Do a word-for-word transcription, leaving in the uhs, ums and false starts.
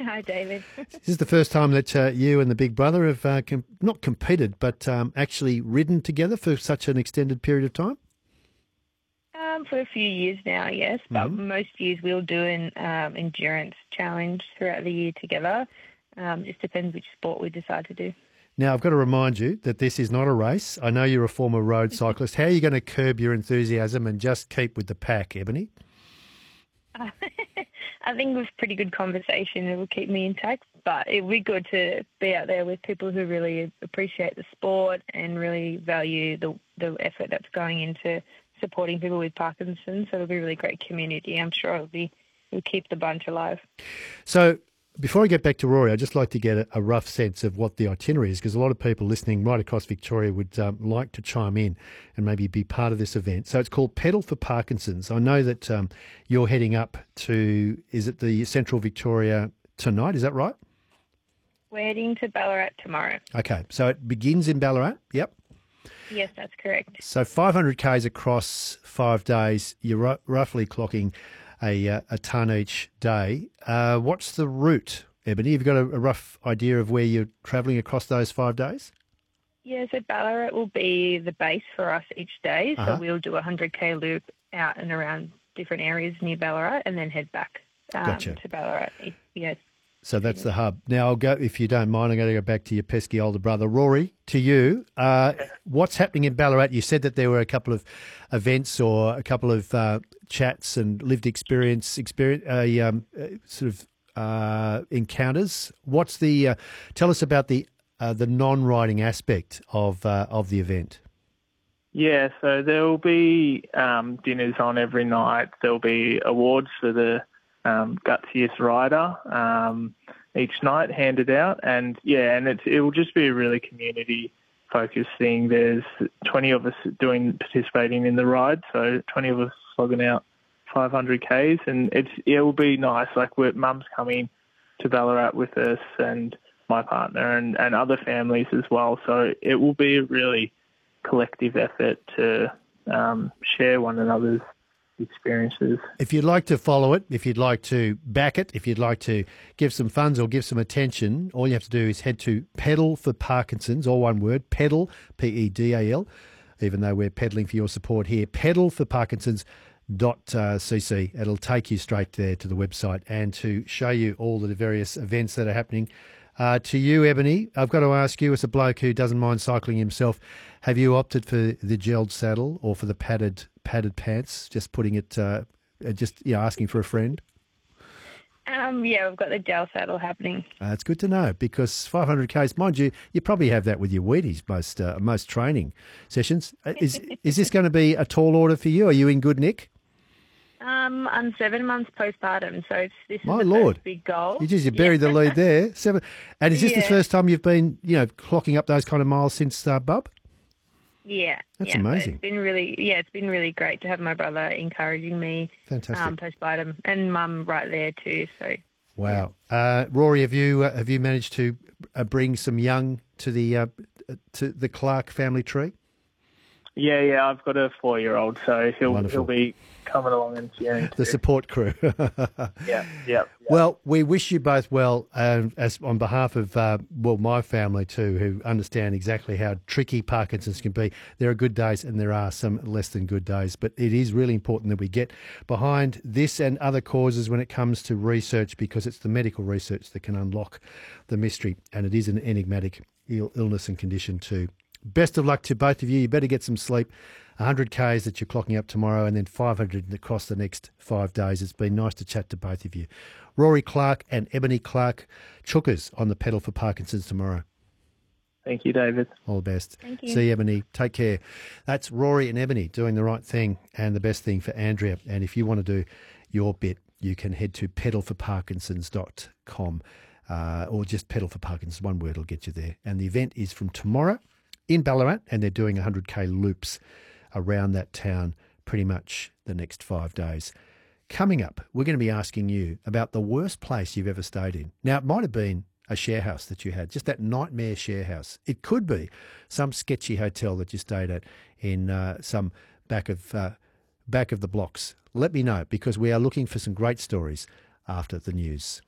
Hi, David. This is the first time that uh, you and the big brother have uh, com- not competed, but um, actually ridden together for such an extended period of time? Um, for a few years now, yes, but Mm-hmm. most years we'll do an um, endurance challenge throughout the year together. Um, just depends which sport we decide to do. Now, I've got to remind you that this is not a race. I know you're a former road cyclist. How are you going to curb your enthusiasm and just keep with the pack, Ebony? Uh, I think with pretty good conversation, it will keep me intact, but it will be good to be out there with people who really appreciate the sport and really value the, the effort that's going into supporting people with Parkinson's. So it'll be a really great community. I'm sure it'll be it'll keep the bunch alive. So before I get back to Rory, I'd just like to get a, a rough sense of what the itinerary is, because a lot of people listening right across Victoria would um, like to chime in and maybe be part of this event. So it's called Pedal for Parkinson's. I know that um, you're heading up to, is it the Central Victoria tonight? Is that right? We're heading to Ballarat tomorrow. Okay, so it begins in Ballarat. Yep. Yes, that's correct. So five hundred kays across five days. You're r- roughly clocking a, uh, a tonne each day. Uh, what's the route, Ebony? Have you got a, a rough idea of where you're travelling across those five days? Yeah, so Ballarat will be the base for us each day. So Uh-huh. we'll do a one hundred k loop out and around different areas near Ballarat and then head back um, Gotcha. to Ballarat. Yeah. So that's the hub. Now, I'll go, if you don't mind, I'm going to go back to your pesky older brother. Rory, to you, uh, what's happening in Ballarat? You said that there were a couple of events or a couple of uh, chats and lived experience, experience uh, um, uh, sort of uh, encounters. What's the, uh, tell us about the uh, the non-riding aspect of uh, of the event. Yeah, so there will be um, dinners on every night. There'll be awards for the um, gutsiest rider um, each night handed out, and yeah, and it's, it will just be a really community-focused thing. There's twenty of us doing participating in the ride, so twenty of us slogging out five hundred kays, and it's it will be nice. Like we're, Mum's coming to Ballarat with us, and my partner, and, and other families as well. So it will be a really collective effort to um, share one another's experiences. If you'd like to follow it, if you'd like to back it, if you'd like to give some funds or give some attention, all you have to do is head to Pedal for Parkinson's, all one word, Pedal, P E D A L, even though we're peddling for your support here, pedal for parkinsons dot c c. It'll take you straight there to the website and to show you all the various events that are happening. Uh, to you, Ebony, I've got to ask you, as a bloke who doesn't mind cycling himself, have you opted for the gelled saddle or for the padded padded pants? Just putting it, uh, just you know, asking for a friend. Um, yeah, we've got the gel saddle happening. Uh, it's good to know, because five hundred kays, mind you, you probably have that with your Wheaties most uh, most training sessions. Uh, Is is this going to be a tall order for you? Are you in good nick? Um, I'm seven months postpartum, so it's, this is My the Lord. first big goal. You just you buried the lead there. Seven, and is this the Yeah. first time you've been, you know, clocking up those kind of miles since uh, Bub? Yeah, That's yeah, so amazing. It's been really, yeah, it's been really great to have my brother encouraging me. Fantastic. Um, postpartum, and Mum right there too. So Wow, uh, Rory, have you uh, have you managed to uh, bring some young to the uh, to the Clark family tree? Yeah, yeah, I've got a four-year-old, so he'll Wonderful. he'll be coming along and cheering The too. support crew. Yeah, yeah. Well, we wish you both well, um, as on behalf of uh, well my family too, who understand exactly how tricky Parkinson's can be. There are good days and there are some less than good days, but it is really important that we get behind this and other causes when it comes to research, because it's the medical research that can unlock the mystery, and it is an enigmatic Ill- illness and condition too. Best of luck to both of you. You better get some sleep. one hundred kays that you're clocking up tomorrow, and then five hundred across the next five days. It's been nice to chat to both of you. Rory Clark and Ebony Clark, chookers on the Pedal for Parkinson's tomorrow. Thank you, David. All the best. Thank you. See you, Ebony. Take care. That's Rory and Ebony doing the right thing and the best thing for Andrea. And if you want to do your bit, you can head to pedal for parkinsons dot com uh, or just Pedal for Parkinson's. One word will get you there. And the event is from tomorrow in Ballarat, and they're doing one hundred k loops around that town pretty much the next five days. Coming up, we're going to be asking you about the worst place you've ever stayed in. Now, it might have been a share house that you had, just that nightmare share house. It could be some sketchy hotel that you stayed at in uh, some back of uh, back of the blocks. Let me know, because we are looking for some great stories after the news.